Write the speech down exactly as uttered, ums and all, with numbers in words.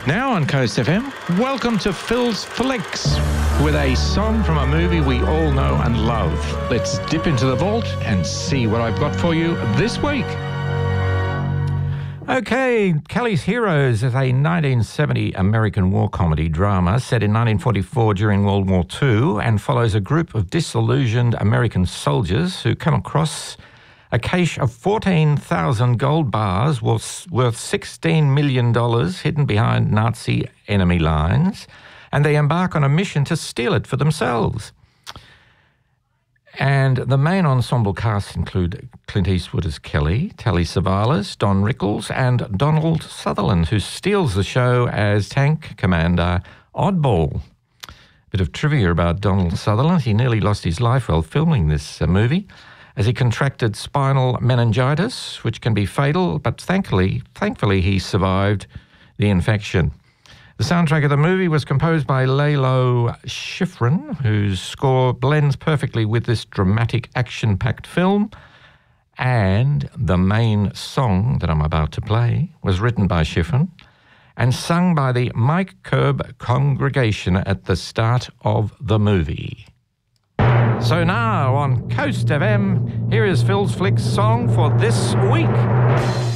Now on Coast F M, welcome to Phil's Flicks with a song from a movie we all know and love. Let's dip into the vault and see what I've got for you this week. Okay, Kelly's Heroes is a nineteen seventy American war comedy drama set in nineteen forty-four during World War Two and follows a group of disillusioned American soldiers who come across a cache of fourteen thousand gold bars worth, worth sixteen million dollars hidden behind Nazi enemy lines, and they embark on a mission to steal it for themselves. And the main ensemble cast include Clint Eastwood as Kelly, Telly Savalas, Don Rickles, and Donald Sutherland, who steals the show as Tank Commander Oddball. Bit of trivia about Donald Sutherland. He nearly lost his life while filming this uh, movie, as he contracted spinal meningitis, which can be fatal, but thankfully, thankfully he survived the infection. The soundtrack of the movie was composed by Lalo Schifrin, whose score blends perfectly with this dramatic, action-packed film. And the main song that I'm about to play was written by Schifrin and sung by the Mike Curb congregation at the start of the movie. So now on Coast F M, here is Phil's Flicks song for this week.